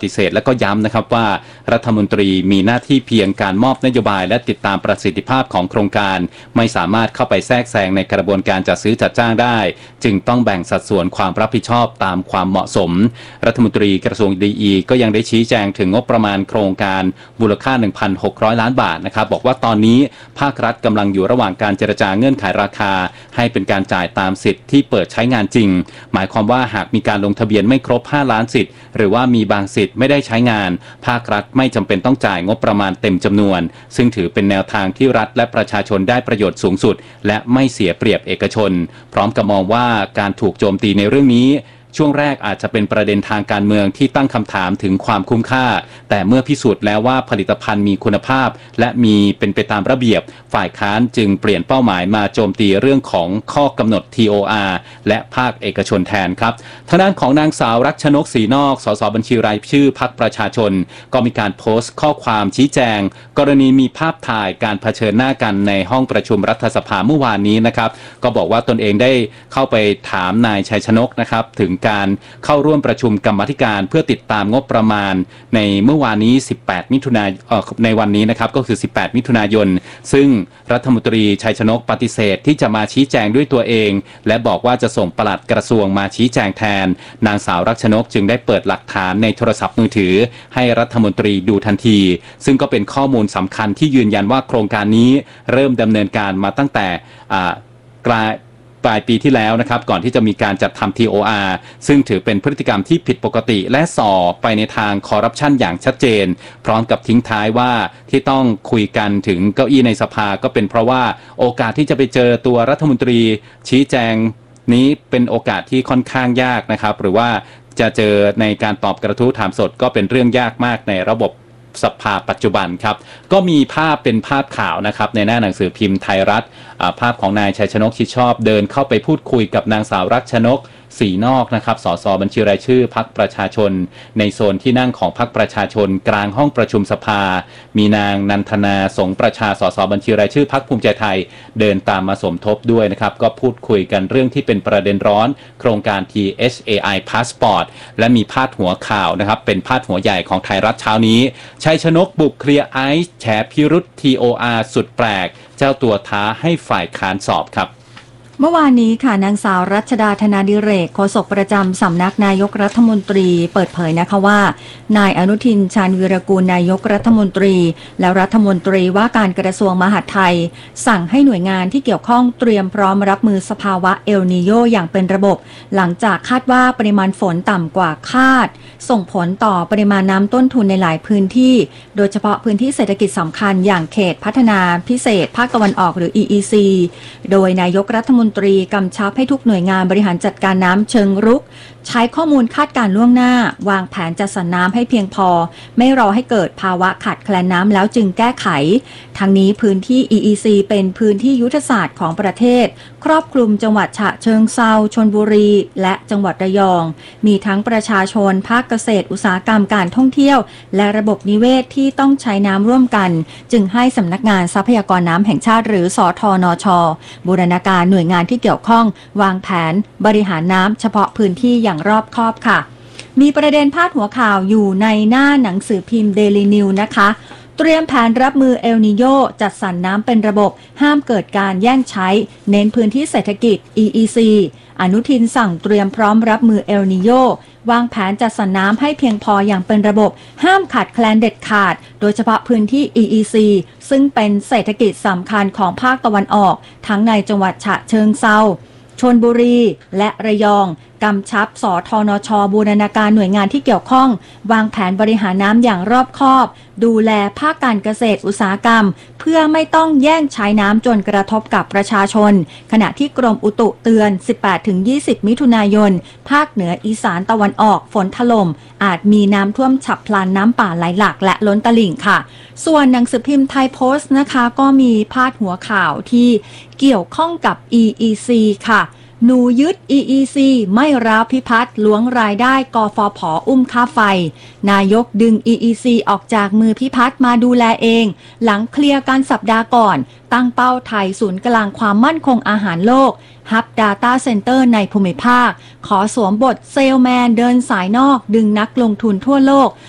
ฏิเสธและก็ย้ำนะครับว่ารัฐมนตรีมีหน้าที่เพียงการมอบนโยบายและติดตามประสิทธิภาพของโครงการไม่สามารถเข้าไปแทรกแซงในกระบวนการจัดซื้อจัดจ้างได้จึงต้องแบ่งสัดส่วนความรับผิดชอบตามความเหมาะสมรัฐมนตรีกระทรวงดีก็ยังได้ชี้แจงถึงงบประมาณโครงการมูลค่า 1,600 ล้านบาทนะครับบอกว่าตอนนี้ภาครัฐกำลังอยู่ระหว่างการเจรจาเงื่อนไขราคาให้เป็นการจ่ายตามสิทธิ์ที่เปิดใช้งานจริงหมายความว่าหากมีการลงทะเบียนไม่ครบ5ล้านสิทธิ์หรือว่ามีบางสิทธิ์ไม่ได้ใช้งานภาครัฐไม่จำเป็นต้องจ่ายงบประมาณเต็มจำนวนซึ่งถือเป็นแนวทางที่รัฐและประชาชนได้ประโยชน์สูงสุดและไม่เสียเปรียบเอกชนพร้อมกับมองว่าการถูกโจมตีในเรื่องนี้ช่วงแรกอาจจะเป็นประเด็นทางการเมืองที่ตั้งคำถามถึงความคุ้มค่าแต่เมื่อพิสูจน์แล้วว่าผลิตภัณฑ์มีคุณภาพและมีเป็นไปตามระเบียบฝ่ายค้านจึงเปลี่ยนเป้าหมายมาโจมตีเรื่องของข้อกำหนด TOR และภาคเอกชนแทนครับทางด้านของนางสาวรักชนกศรีนอกสสบัญชีรายชื่อพรรคประชาชนก็มีการโพสต์ข้อความชี้แจงกรณีมีภาพถ่ายการเผชิญหน้ากันในห้องประชุมรัฐสภาเมื่อวานนี้นะครับก็บอกว่าตนเองได้เข้าไปถามนายชัยชนกนะครับถึงการเข้าร่วมประชุมกรรมาธิการเพื่อติดตามงบประมาณในเมื่อวานนี้18มิถุนายนในวันนี้นะครับก็คือ18มิถุนายนซึ่งรัฐมนตรีชัยชนกปฏิเสธที่จะมาชี้แจงด้วยตัวเองและบอกว่าจะส่งปลัดกระทรวงมาชี้แจงแทนนางสาวรักชนกจึงได้เปิดหลักฐานในโทรศัพท์มือถือให้รัฐมนตรีดูทันทีซึ่งก็เป็นข้อมูลสำคัญที่ยืนยันว่าโครงการนี้เริ่มดำเนินการมาตั้งแต่ปลายปีที่แล้วนะครับก่อนที่จะมีการจัดทำ TOR ซึ่งถือเป็นพฤติกรรมที่ผิดปกติและส่อไปในทางคอร์รัปชันอย่างชัดเจนพร้อมกับทิ้งท้ายว่าที่ต้องคุยกันถึงเก้าอี้ในสภาก็เป็นเพราะว่าโอกาสที่จะไปเจอตัวรัฐมนตรีชี้แจงนี้เป็นโอกาสที่ค่อนข้างยากนะครับหรือว่าจะเจอในการตอบกระทู้ถามสดก็เป็นเรื่องยากมากในระบบสภาปัจจุบันครับก็มีภาพเป็นภาพข่าวนะครับในหน้าหนังสือพิมพ์ไทยรัฐภาพของนายชัยชนกชิดชอบเดินเข้าไปพูดคุยกับนางสาวรักชนกศรีนอกนะครับสสบัญชีรายชื่อพรรคประชาชนในโซนที่นั่งของพรรคประชาชนกลางห้องประชุมสภามีนางนันทนาสงประชาสสบัญชีรายชื่อพรรคภูมิใจไทยเดินตามมาสมทบด้วยนะครับก็พูดคุยกันเรื่องที่เป็นประเด็นร้อนโครงการ THAI Passport และมีพาดหัวข่าวนะครับเป็นพาดหัวใหญ่ของไทยรัฐเช้านี้ชัยชนกบุกเคลียร์ไอซ์แฉพิรุธ TOR สุดแปลกเจ้าตัวท้าให้ฝ่ายค้านสอบครับเมื่อวานนี้ค่ะนางสาวรัชดาธนาดิเรกโฆษกประจำสำนักนายกรัฐมนตรีเปิดเผยนะคะว่านายอนุทินชาญวีรกูลนายกรัฐมนตรีและรัฐมนตรีว่าการกระทรวงมหาดไทยสั่งให้หน่วยงานที่เกี่ยวข้องเตรียมพร้อมรับมือสภาวะเอลนีโยอย่างเป็นระบบหลังจากคาดว่าปริมาณฝนต่ำกว่าคาดส่งผลต่อปริมาณน้ำต้นทุนในหลายพื้นที่โดยเฉพาะพื้นที่เศรษฐกิจสำคัญอย่างเขตพัฒนาพิเศษภาคตะวันออกหรือ EEC โดยนายกรัฐมนตรีกำชับให้ทุกหน่วยงานบริหารจัดการน้ำเชิงรุกใช้ข้อมูลคาดการล่วงหน้าวางแผนจัดสรรน้ำให้เพียงพอไม่รอให้เกิดภาวะขาดแคลนน้ำแล้วจึงแก้ไขทั้งนี้พื้นที่ EEC เป็นพื้นที่ยุทธศาสตร์ของประเทศครอบคลุมจังหวัดฉะเชิงเทราชลบุรีและจังหวัดระยองมีทั้งประชาชนภาคเกษตรอุตสาหกรรมการท่องเที่ยวและระบบนิเวศที่ต้องใช้น้ำร่วมกันจึงให้สำนักงานทรัพยากรน้ำแห่งชาติหรือสทนช.บูรณาการหน่วยงานที่เกี่ยวข้องวางแผนบริหารน้ำเฉพาะพื้นที่อย่างรอบคอบค่ะมีประเด็นพาดหัวข่าวอยู่ในหน้าหนังสือพิมพ์ Daily News นะคะเตรียมแผนรับมือเอลนีโยจัดสรรน้ำเป็นระบบห้ามเกิดการแย่งใช้เน้นพื้นที่เศรษฐกิจ EEC อนุทินสั่งเตรียมพร้อมรับมือเอลนีโยวางแผนจัดสรรน้ำให้เพียงพออย่างเป็นระบบห้ามขาดแคลนเด็ดขาดโดยเฉพาะพื้นที่ EEC ซึ่งเป็นเศรษฐกิจสำคัญของภาคตะวันออกทั้งในจังหวัดฉะเชิงเทราชลบุรีและระยองกำชับสทนช.บูรณาการหน่วยงานที่เกี่ยวข้องวางแผนบริหารน้ำอย่างรอบคอบดูแลภาคการเกษตรอุตสาหกรรมเพื่อไม่ต้องแย่งใช้น้ำจนกระทบกับประชาชนขณะที่กรมอุตุเตือน 18-20 มิถุนายนภาคเหนืออีสานตะวันออกฝนถล่มอาจมีน้ำท่วมฉับพลันน้ำป่าไหลหลากและล้นตลิ่งค่ะส่วนหนังสือพิมพ์ไทยโพสต์นะคะก็มีพาดหัวข่าวที่เกี่ยวข้องกับ EEC ค่ะหนูยึด EEC ไม่ร้าวพิพัฒน์ล้วงรายได้กฟผ.อุ้มค่าไฟนายกดึง EEC ออกจากมือพิพัฒน์มาดูแลเองหลังเคลียร์กันสัปดาห์ก่อนตั้งเป้าไทยศูนย์กลางความมั่นคงอาหารโลกฮับ Data Center ในภูมิภาคขอสวมบทเซลแมนเดินสายนอกดึงนักลงทุนทั่วโลก